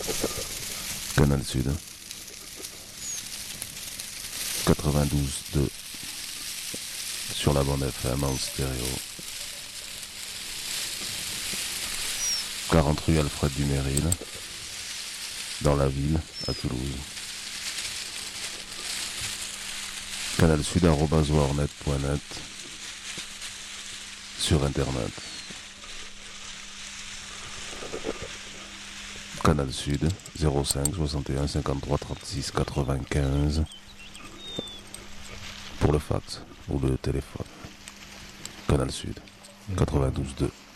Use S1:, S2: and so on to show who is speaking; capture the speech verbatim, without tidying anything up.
S1: Canal Sud quatre-vingt-douze deux sur la bande F M en stéréo. quarante rue Alfred Duméril, dans la ville, à Toulouse. Canalsud arobase warnet point net sur internet. Canal Sud zéro cinq soixante et un cinquante-trois trente-six quatre-vingt-quinze pour le fax ou le téléphone. Canal Sud quatre-vingt-douze deux.